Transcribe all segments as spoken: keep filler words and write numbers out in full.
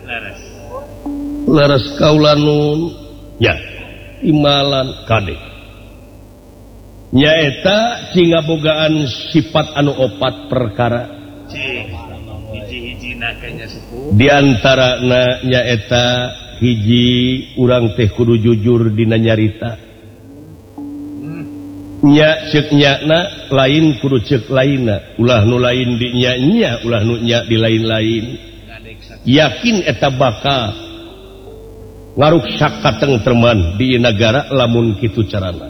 laras kaulanun ya imalan kadek nyaeta cinga bogaan sifat anu opat perkara di antara na nyaeta hiji urang teh kudu jujur dina nyarita nya ceuk nyana lain kudu ceuk lainna ulah nu lain di nya nya ulah nu nya di lain-lain yakin eta bakal ngaruksak katengtreman di negara lamun kitu carana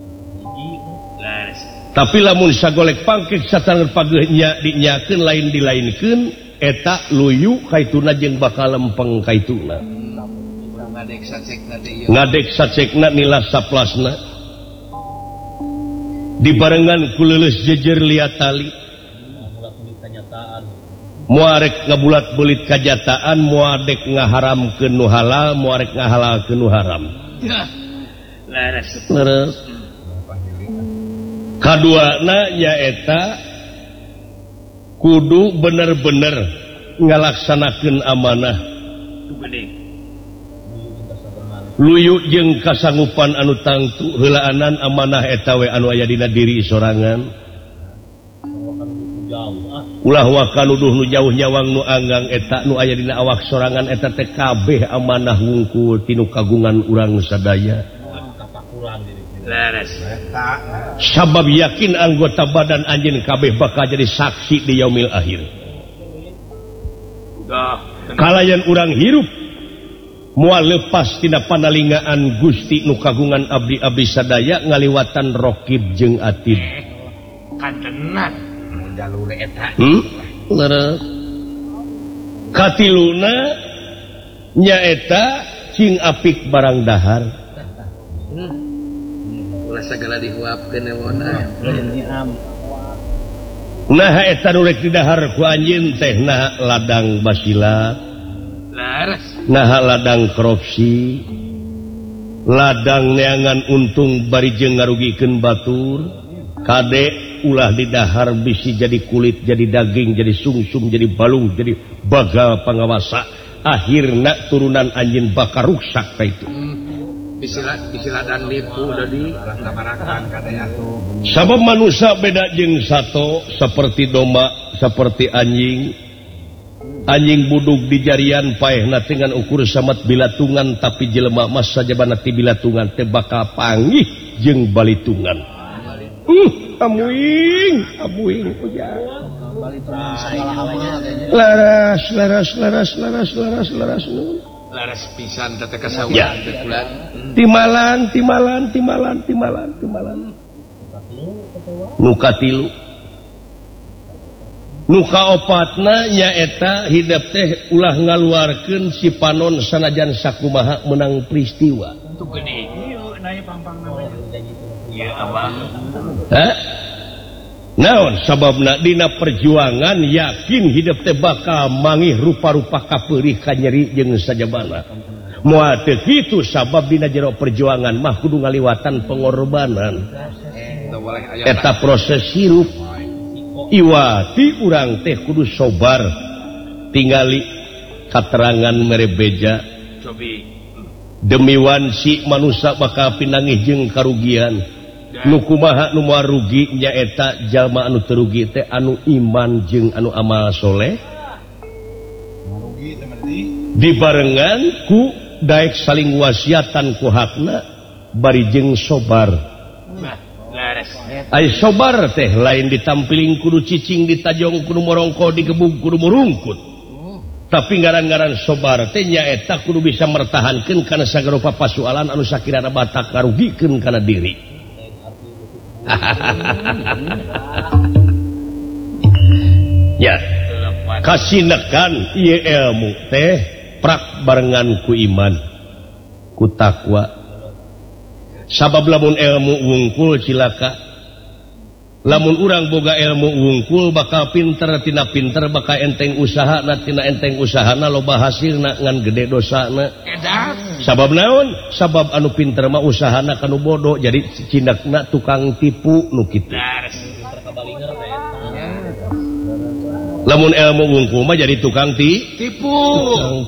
tapi lamun sagolek pangkek satangan pageuh nya dinyakeun lain dilainkeun eta luyu kaituna jeung bakal lempeng kaituna ngadek sacekna nila saplasna dibarengan ku leuleus jejer liat tali muarek ngabulat belit kajataan muadek ngaharamkeun nu halal muarek ngahalalkeun nu haram leres leres kaduana nyaeta kudu bener-bener ngalaksanakeun amanah luyu jeung kasanggupan anu tangtu heulaanan amanah eta we anu aya dina diri sorangan ulah wakanuduh nu jauh nyawang nu anggang eta nu aya dina awak sorangan eta teh kabeh amanah wungkul tinu kagungan urang sadaya sabab yakin anggota badan anjeun kabeh bakal jadi saksi di yaumil akhir kalayan urang hirup moal lepas tina panalingaan Gusti nu kagungan abdi-abdi sadaya ngaliwatan Raqib jeung Atid kantenan jalur eta hmm? leres katiluna nyaeta cing apik barang dahar hmm. ulah sagala dihuapkeun ewona nah eta nu rek didahar ku anjeun teh nah ladang basilat nah ladang korupsi ladang neangan untung bari jeung ngarugikeun batur kadek ulah didahar bisi jadi kulit jadi daging jadi sungsum jadi balung jadi bagal pangawasa akhirna turunan anjeun bakal rusak ka itu bisi bisi ladang lipu jadi tabarakan kadek atuh sabab manusia beda jeung sato seperti domba seperti anjing anjing budug di jarian paehna dengan ukur samat bilatungan tapi jelema mas sajabana ti bilatungan teh bakal panggih jeung balitungan. Uh, amuing, amuing ujang. Laras, laras, laras, laras, laras, laras. Laras pisan teh kasawan teh kula. Timalan, timalan, timalan, timalan, timalan. Nu katilu nuka opatna nyaeta hidup teh ulah ngaluarkeun si panon sanajan sakumaha menang peristiwa itu gede ieu nae pampang namanya ieu abang hah naon sababna dina perjuangan yakin hidup teh bakal mangih rupa-rupa kapeurih ka nyeri jeung sajabana moal teu kitu sabab dina jero perjuangan mah kudu ngaliwatan pengorbanan eta proses hirup iwati urang teh kudu sobar tingali katerangan merebeja demi wansi manusia bakal pinangih jeung karugian nu kumaha nu moal rugi nyaeta jalma anu terugi teh anu iman jeung anu amal soleh dibarengan ku daek saling wasiatan ku hakna bari jeung sobar ay sobar teh lain ditampiling kudu cicing ditajong kudu morongko digebug kudu murungkut tapi ngaran-ngaran sobar teh nyaeta kudu bisa mertahankeun kana sagala papasoalan anu sakirana batak karugikeun kana diri ya kasinekan ieu ilmu teh prak barengan ku iman ku takwa sabab lamun ilmu wungkul cilaka lamun urang boga ilmu wungkul bakal pinter tina pinter bakal enteng usahana tina enteng usahana loba hasilna ngan gede dosana sabab naon sabab anu pinter mah usahana kanu bodoh jadi cindakna tukang tipu nu kitu lamun ilmu wungkul mah jadi tukang ti tipu